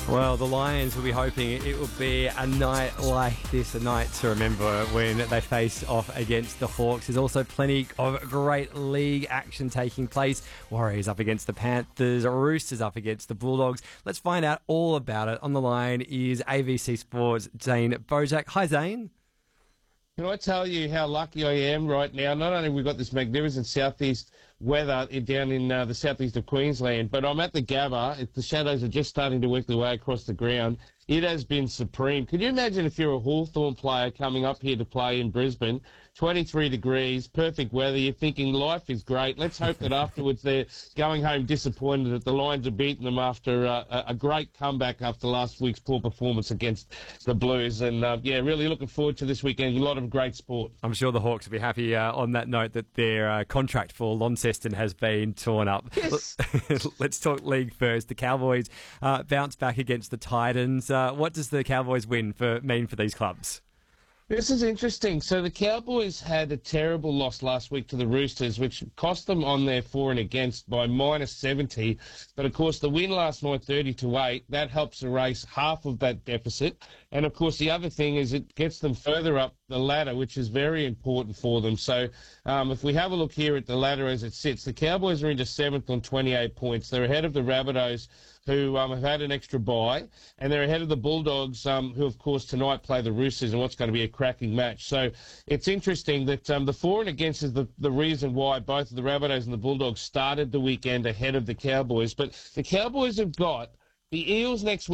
Well, the Lions will be hoping it will be a night like this, a night to remember when they face off against the Hawks. There's also plenty of great league action taking place. Warriors up against the Panthers, Roosters up against the Bulldogs. Let's find out all about it. On the line is AVC Sports' Zane Bojak. Hi, Zane. Can I tell you how lucky I am right now? Not only have we got this magnificent southeast weather down in the southeast of Queensland, but I'm at the Gabba. The shadows are just starting to work their way across the ground. It has been supreme. Can you imagine if you're a Hawthorn player coming up here to play in Brisbane? 23 degrees, perfect weather. You're thinking life is great. Let's hope that afterwards they're going home disappointed that the Lions have beaten them after a great comeback after last week's poor performance against the Blues. And, really looking forward to this weekend. A lot of great sport. I'm sure the Hawks will be happy on that note that their contract for Launceston has been torn up. Yes. Let's talk league first. The Cowboys bounce back against the Titans. What does the Cowboys win mean for these clubs? This is interesting. So the Cowboys had a terrible loss last week to the Roosters, which cost them on their for and against by -70. But, of course, the win last night, 30-8, that helps erase half of that deficit. And, of course, the other thing is it gets them further up the ladder, which is very important for them. So if we have a look here at the ladder as it sits, the Cowboys are into 7th on 28 points. They're ahead of the Rabbitohs, who have had an extra bye, and they're ahead of the Bulldogs, who, of course, tonight play the Roosters in what's going to be a cracking match. So it's interesting that the for and against is the reason why both of the Rabbitohs and the Bulldogs started the weekend ahead of the Cowboys. But the Cowboys have got the Eels next week.